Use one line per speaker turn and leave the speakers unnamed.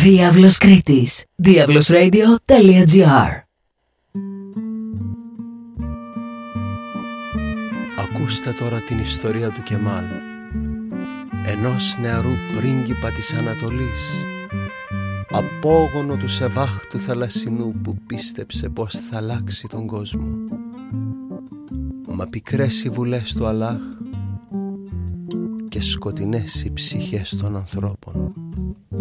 Διάβλος Κρήτης. diablosradio.gr.
Ακούστε τώρα την ιστορία του Κεμάλ, ενός νεαρού πρίγκιπα της Ανατολής, απόγονο του Σεβάχ του Θαλασσινού, που πίστεψε πως θα αλλάξει τον κόσμο. Μα πικρές οι βουλές του Αλλάχ και σκοτεινές οι ψυχές των ανθρώπων.